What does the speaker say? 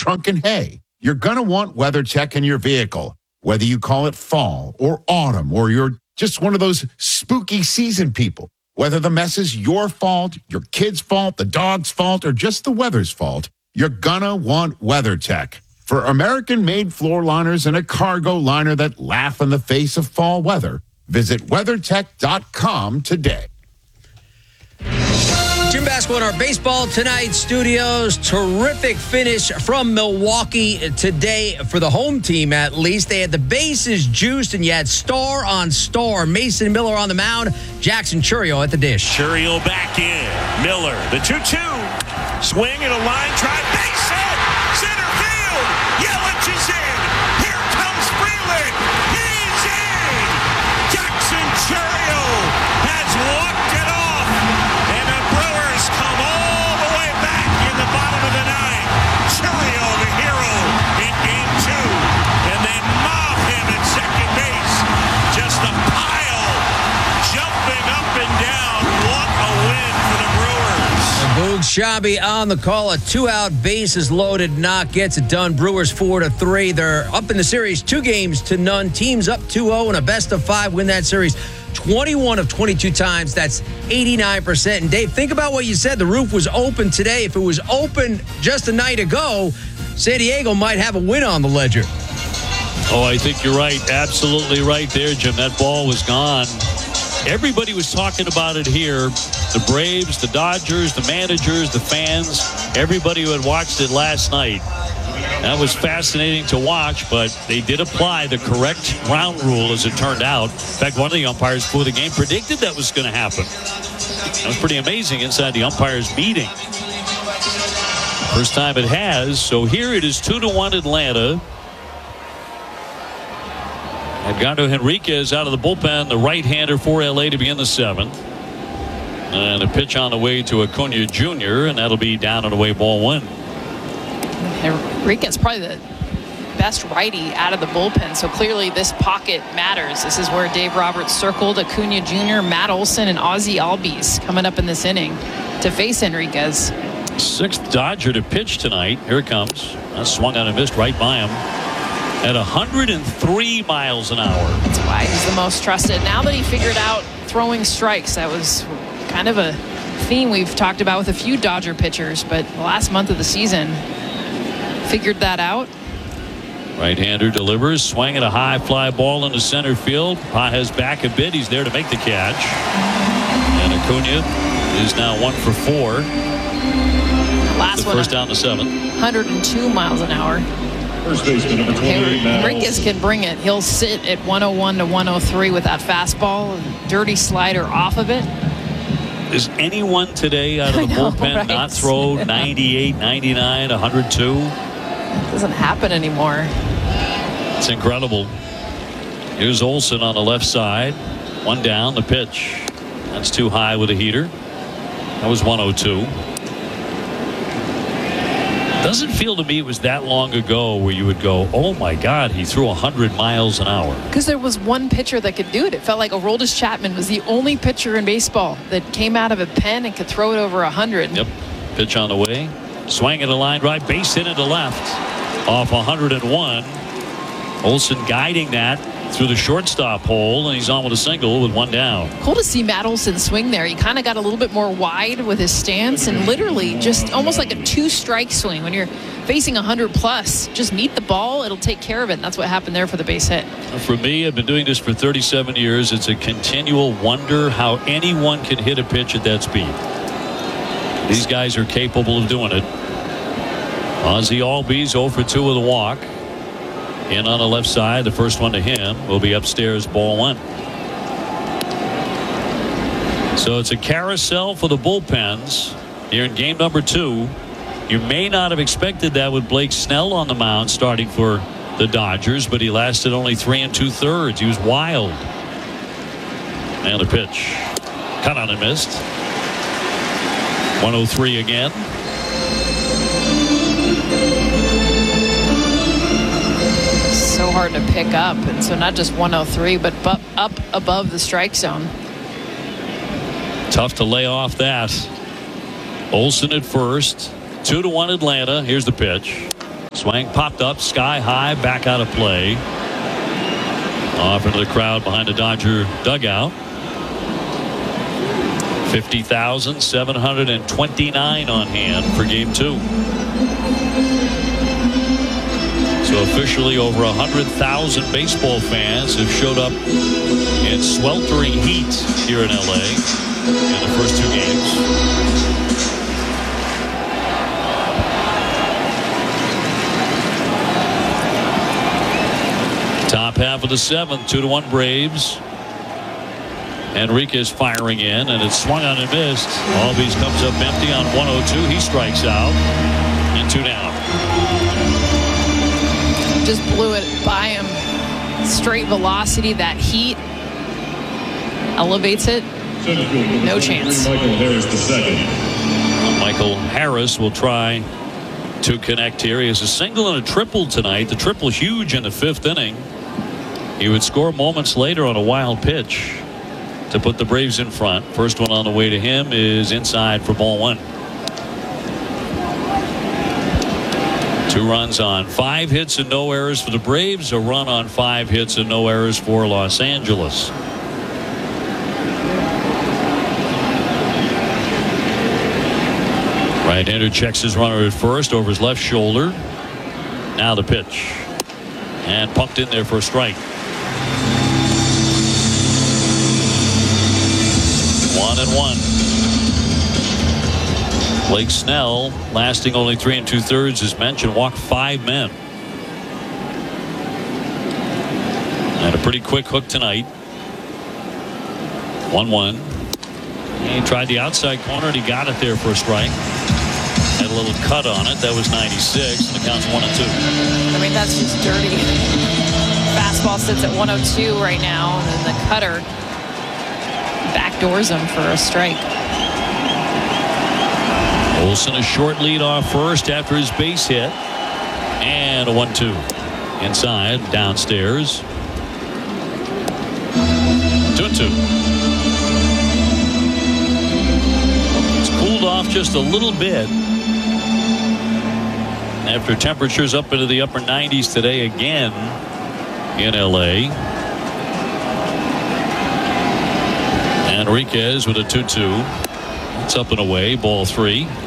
trunk and hay. You're going to want WeatherTech in your vehicle, whether you call it fall or autumn, or you're just one of those spooky season people. Whether the mess is your fault, your kid's fault, the dog's fault, or just the weather's fault, you're gonna want WeatherTech. For American-made floor liners and a cargo liner that laugh in the face of fall weather, visit WeatherTech.com today. Jim Basco in our baseball tonight studios. Terrific finish from Milwaukee today for the home team, at least. They had the bases juiced, and you had star on star. Mason Miller on the mound, Jackson Chourio at the dish. Chourio back in. Miller, the 2-2. Swing and a line drive. Base hit. Center field. Yelich is in. Here comes Freeland. He's in. Jackson Chourio has walked it off. And the Brewers come all the way back in the bottom of the ninth. Chourio, the hero, in game 2. And they mob him at second base. Just a pile jumping up and down. What a win for the Brewers. Boog Shabby on the call. A 2-out, bases loaded knock gets it done. Brewers 4-3. They're up in the series 2-0. Teams up 2-0 and a best of 5 win that series 21 of 22 times. That's 89%. And Dave, think about what you said. The roof was open today. If it was open just a night ago, San Diego might have a win on the ledger. Oh, I think you're right. Absolutely right there, Jim. That ball was gone. Everybody was talking about it here. The Braves, the Dodgers, the managers, the fans, everybody who had watched it last night. That was fascinating to watch, but they did apply the correct ground rule as it turned out. In fact, one of the umpires before the game predicted that was going to happen. That was pretty amazing inside the umpires' meeting. First time it has. So here it is 2-1 Atlanta. Edgardo Henriquez out of the bullpen, the right-hander for LA to begin the 7th. And a pitch on the way to Acuna Jr., and that'll be down and away, ball 1. Henriquez probably the best righty out of the bullpen, so clearly this pocket matters. This is where Dave Roberts circled Acuna Jr., Matt Olson, and Ozzie Albies coming up in this inning to face Henriquez. 6th Dodger to pitch tonight. Here it comes. That swung on and missed right by him. At 103 miles an hour. That's why he's the most trusted. Now that he figured out throwing strikes, that was kind of a theme we've talked about with a few Dodger pitchers, but the last month of the season figured that out. Right-hander delivers, swinging a high fly ball into center field. Pages back a bit. He's there to make the catch. And Acuna is now 1 for 4. The last one, first down to 7. 102 miles an hour. First baseman number 28. Henriquez can bring it. He'll sit at 101 to 103 with that fastball, dirty slider off of it. Is anyone today out of the bullpen right? not throw 98, 99, 102? It doesn't happen anymore. It's incredible. Here's Olson on the left side. 1 down, the pitch. That's too high with a heater. That was 102. Doesn't feel to me it was that long ago where you would go, oh my God, he threw 100 miles an hour. Because there was one pitcher that could do it. It felt like Aroldis Chapman was the only pitcher in baseball that came out of a pen and could throw it over 100. Yep. Pitch on the way. Swinging a line right, base hit into left. Off 101. Olson guiding that through the shortstop hole, and he's on with a single with 1 down. Cool to see Matt Olson swing there. He kind of got a little bit more wide with his stance and literally just almost like a 2-strike swing. When you're facing 100 plus, just meet the ball, it'll take care of it. And that's what happened there for the base hit. For me, I've been doing this for 37 years. It's a continual wonder how anyone can hit a pitch at that speed. These guys are capable of doing it. Ozzie Albies 0 for 2 with a walk. In on the left side, the first one to him will be upstairs, ball 1. So it's a carousel for the bullpens here in game number 2. You may not have expected that with Blake Snell on the mound starting for the Dodgers, but he lasted only 3 2/3. He was wild. And a pitch. Cut on and missed. 103 again. So hard to pick up, and so not just 103 but up above the strike zone. Tough to lay off that. Olson at first. 2-1 Atlanta. Here's the pitch. Swing popped up sky high, back out of play. Off into the crowd behind the Dodger dugout. 50,729 on hand for game 2. So officially over 100,000 baseball fans have showed up in sweltering heat here in LA in the first 2 games. Top half of the 7th, 2-1 Braves. Enriquez firing in, and it's swung on and missed. Albies comes up empty on 102. He strikes out, and 2 down. Just blew it by him. Straight velocity, that heat elevates it. No chance. Michael Harris II. Michael Harris will try to connect here. He has a single and a triple tonight. The triple huge in the 5th inning. He would score moments later on a wild pitch to put the Braves in front. First one on the way to him is inside for ball 1. 2 runs on 5 hits and no errors for the Braves. A run on 5 hits and no errors for Los Angeles. Right-hander checks his runner at first over his left shoulder. Now the pitch. And pumped in there for a strike. 1-1. Blake Snell, lasting only 3 2/3, as mentioned, walked 5 men. And a pretty quick hook tonight. 1-1. He tried the outside corner and he got it there for a strike. Had a little cut on it. That was 96, and the count's 1-2. I mean, that's just dirty. Fastball sits at 102 right now, and then the cutter backdoors him for a strike. Olsen a short lead off first after his base hit. And a 1-2. Inside, downstairs. 2-2. It's cooled off just a little bit after temperatures up into the upper 90s today again in LA. Enriquez with a 2-2. It's up and away, ball 3.